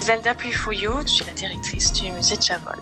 Zelda Puyfouillou, je suis la directrice du musée de Javol.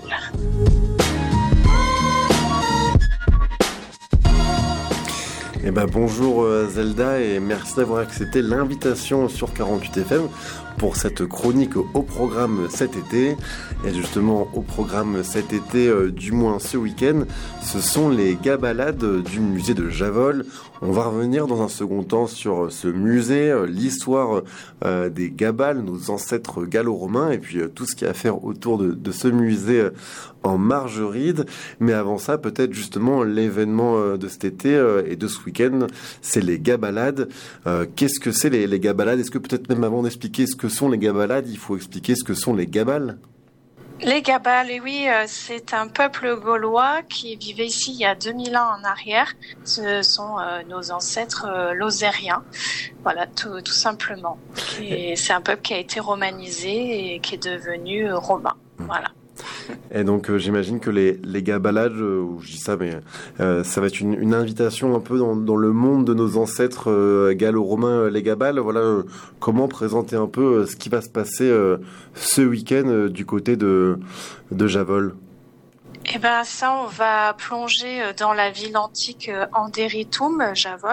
Eh ben bonjour Zelda et merci d'avoir accepté l'invitation sur 48FM pour cette chronique au programme cet été. Et justement au programme cet été, du moins ce week-end, ce sont les gabalades du musée de Javol. On va revenir dans un second temps sur ce musée, l'histoire des gabales, nos ancêtres gallo-romains et puis tout ce qu'il y a à faire autour de ce musée en Margeride. Mais avant ça, peut-être justement l'événement de cet été et de ce week-end, c'est les gabalades. Qu'est-ce que c'est les gabalades ? Est-ce que peut-être même avant d'expliquer ce que sont les gabalades, il faut expliquer ce que sont les gabales ? Les Gabales, oui, c'est un peuple gaulois qui vivait ici il y a 2000 ans en arrière. Ce sont nos ancêtres lozériens, voilà, tout simplement. Et c'est un peuple qui a été romanisé et qui est devenu romain, voilà. Et donc j'imagine que les gabalades, je dis ça, mais ça va être une invitation un peu dans le monde de nos ancêtres gallo-romains, les gabales. Voilà, comment présenter un peu ce qui va se passer ce week-end du côté de Javol. Eh ben ça, on va plonger dans la ville antique Andericum, Javol,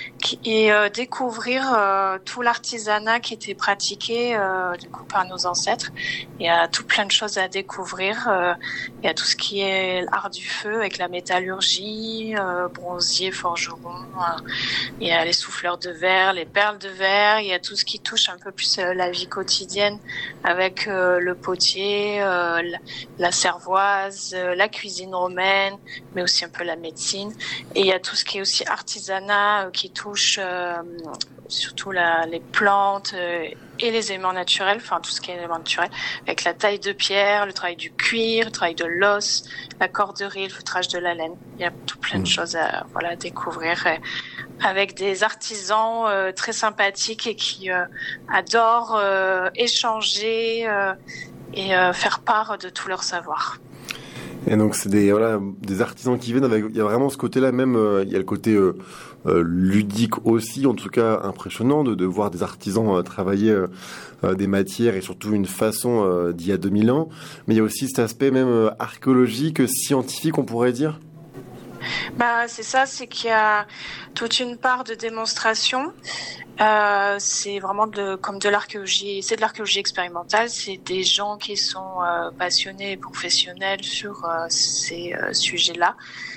et découvrir tout l'artisanat qui était pratiqué du coup par nos ancêtres. Il y a tout plein de choses à découvrir. Il y a tout ce qui est l'art du feu avec la métallurgie, bronzier, forgeron. Il y a les souffleurs de verre, les perles de verre. Il y a tout ce qui touche un peu plus la vie quotidienne avec le potier, la cervoise, la cuisine romaine, mais aussi un peu la médecine. Et il y a tout ce qui est aussi artisanat qui touche surtout les plantes et les éléments naturels, enfin tout ce qui est éléments naturels, avec la taille de pierre, le travail du cuir, le travail de l'os, la corderie, le feutrage de la laine. Il y a tout plein de choses à découvrir avec des artisans très sympathiques et qui adorent échanger et faire part de tout leur savoir. Et donc c'est des artisans qui viennent avec, il y a vraiment ce côté-là même, il y a le côté ludique aussi, en tout cas impressionnant de voir des artisans travailler des matières et surtout une façon d'il y a 2000 ans. Mais il y a aussi cet aspect même archéologique, scientifique, on pourrait dire. C'est ça, c'est qu'il y a toute une part de démonstration. C'est vraiment comme de l'archéologie, c'est de l'archéologie expérimentale. C'est des gens qui sont passionnés et professionnels sur ces sujets-là.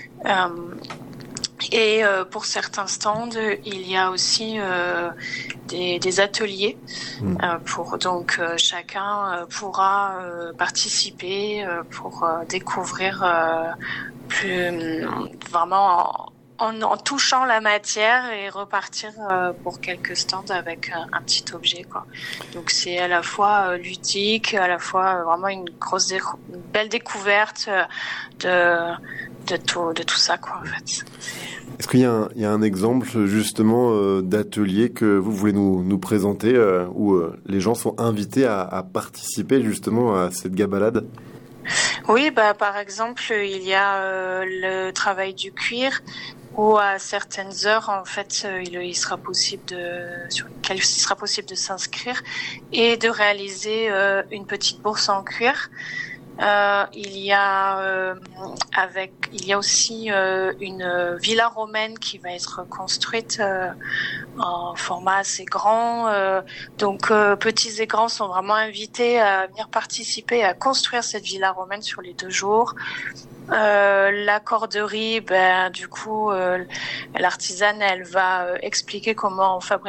Et pour certains stands, il y a aussi des ateliers donc chacun pourra participer pour découvrir plus vraiment en touchant la matière et repartir pour quelques stands avec un petit objet, quoi. Donc c'est à la fois ludique, à la fois vraiment une belle découverte de tout ça, quoi, en fait. Est-ce qu'il y a un exemple justement d'atelier que vous voulez nous présenter où les gens sont invités à participer justement à cette gabalade ? Oui, par exemple, il y a le travail du cuir où à certaines heures, en fait, il sera possible sur lequel il sera possible de s'inscrire et de réaliser une petite bourse en cuir. Il y a aussi une villa romaine qui va être construite en format assez grand. Donc petits et grands sont vraiment invités à venir participer à construire cette villa romaine sur les 2 jours. La corderie, du coup, l'artisane, elle va expliquer comment on fabrique